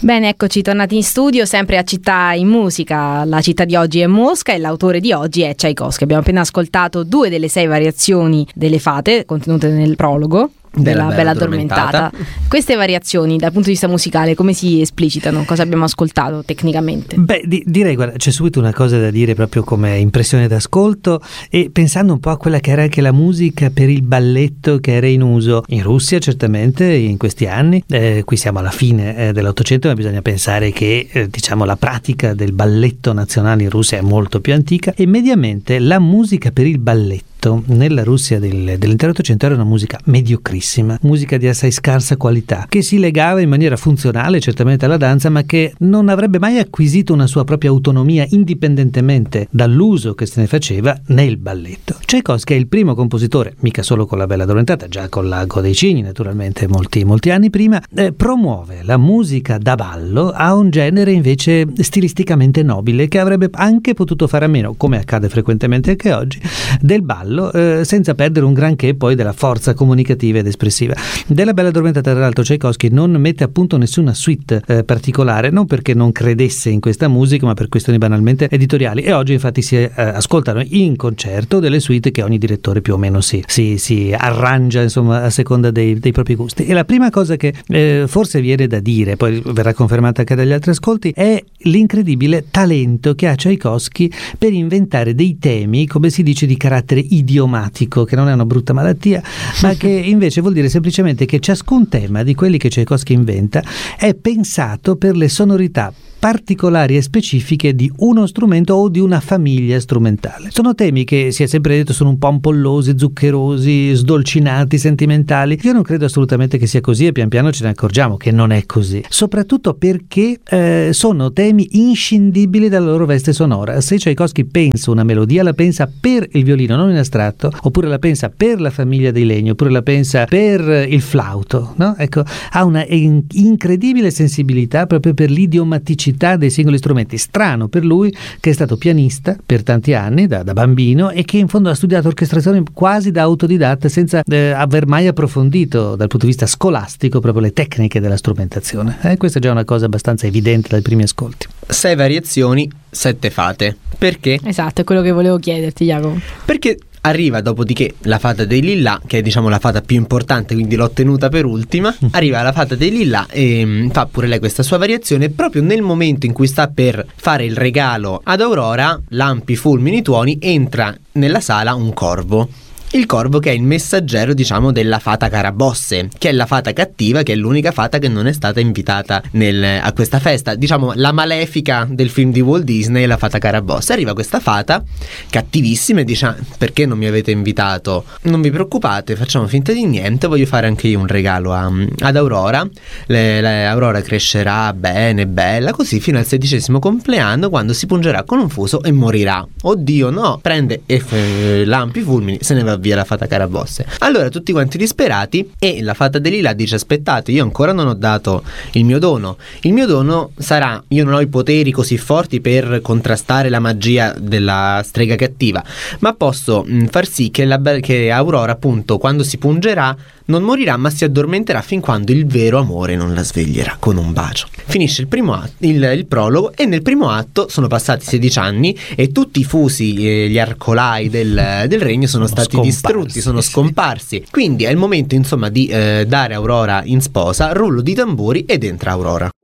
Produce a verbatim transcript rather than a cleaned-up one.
Bene, eccoci tornati in studio, sempre a Città in Musica. La città di oggi è Mosca e l'autore di oggi è Tchaikovsky. Abbiamo appena ascoltato due delle sei variazioni delle fate contenute nel prologo della Bella, Bella addormentata. addormentata. Queste variazioni dal punto di vista musicale come si esplicitano? Cosa abbiamo ascoltato tecnicamente? Beh, di, direi, guarda, c'è subito una cosa da dire proprio come impressione d'ascolto, e pensando un po' a quella che era anche la musica per il balletto che era in uso in Russia, certamente in questi anni. Eh, qui siamo alla fine eh, dell'Ottocento, ma bisogna pensare che eh, diciamo la pratica del balletto nazionale in Russia è molto più antica, e mediamente la musica per il balletto nella Russia del, dell'intero Ottocento era una musica mediocrissima, musica di assai scarsa qualità, che si legava in maniera funzionale certamente alla danza, ma che non avrebbe mai acquisito una sua propria autonomia indipendentemente dall'uso che se ne faceva nel balletto. Tchaikovsky è il primo compositore, mica solo con la Bella addormentata, già con l'Ago dei Cigni naturalmente molti, molti anni prima, eh, promuove la musica da ballo a un genere invece stilisticamente nobile, che avrebbe anche potuto fare a meno, come accade frequentemente anche oggi, del ballo, Eh, senza perdere un granché poi della forza comunicativa ed espressiva. Della Bella addormentata, tra l'altro, Tchaikovsky non mette a punto nessuna suite eh, particolare, non perché non credesse in questa musica, ma per questioni banalmente editoriali, e oggi infatti si eh, ascoltano in concerto delle suite che ogni direttore più o meno si, si, si arrangia, insomma, a seconda dei, dei propri gusti. E la prima cosa che eh, forse viene da dire, poi verrà confermata anche dagli altri ascolti, è l'incredibile talento che ha Tchaikovsky per inventare dei temi, come si dice, di carattere idiomatico, che non è una brutta malattia, ma che invece vuol dire semplicemente che ciascun tema di quelli che Tchaikovsky inventa è pensato per le sonorità particolari e specifiche di uno strumento o di una famiglia strumentale. Sono temi che, si è sempre detto, sono un po' ampollosi, zuccherosi, sdolcinati, sentimentali. Io non credo assolutamente che sia così, e pian piano ce ne accorgiamo che non è così, soprattutto perché eh, sono temi inscindibili dalla loro veste sonora. Se Tchaikovsky pensa una melodia, la pensa per il violino, non in astratto, oppure la pensa per la famiglia dei legni, oppure la pensa per il flauto, no? Ecco, ha una in- incredibile sensibilità proprio per l'idiomaticità dei singoli strumenti. Strano per lui, che è stato pianista per tanti anni da, da bambino, e che in fondo ha studiato orchestrazione quasi da autodidatta, senza eh, aver mai approfondito dal punto di vista scolastico proprio le tecniche della strumentazione. Eh, questa è già una cosa abbastanza evidente dai primi ascolti. Sei variazioni, sette fate. Perché? Esatto, è quello che volevo chiederti, Jacopo. Perché arriva dopodiché la fata dei Lilla, che è diciamo la fata più importante, quindi l'ho tenuta per ultima. Arriva la fata dei Lilla e mh, fa pure lei questa sua variazione. Proprio nel momento in cui sta per fare il regalo ad Aurora, lampi, fulmini, tuoni, entra nella sala un corvo. Il corvo, che è il messaggero, diciamo, della fata Carabosse, che è la fata cattiva, che è l'unica fata che non è stata invitata nel, a questa festa. Diciamo, la malefica del film di Walt Disney è la fata Carabosse. Arriva questa fata cattivissima e dice: perché non mi avete invitato? Non vi preoccupate, facciamo finta di niente, voglio fare anche io un regalo a, ad Aurora. Le, le, Aurora crescerà bene, bella, così fino al sedicesimo compleanno, quando si pungerà con un fuso e morirà. Oddio, no! Prende e f- lampi, fulmini, se ne va via la fata Carabosse. Allora tutti quanti disperati, e la fata dei Lilla dice: aspettate, io ancora non ho dato il mio dono. Il mio dono sarà, io non ho i poteri così forti per contrastare la magia della strega cattiva, ma posso mh, far sì che, la, che Aurora, appunto, quando si pungerà non morirà, ma si addormenterà fin quando il vero amore non la sveglierà con un bacio. Finisce il primo atto, il, il prologo, e nel primo atto sono passati sedici anni e tutti i fusi, eh, gli arcolai del, del regno sono, sono stati distrutti, sono scomparsi. Quindi è il momento, insomma, di eh, dare Aurora in sposa. Rullo di tamburi ed entra Aurora.